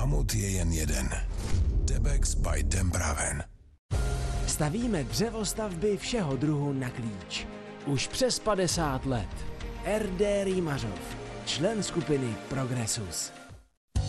Mamut je jen jeden. Debex by Dempraven. Stavíme dřevostavby všeho druhu na klíč. Už přes 50 let. RD Rýmařov, člen skupiny Progressus.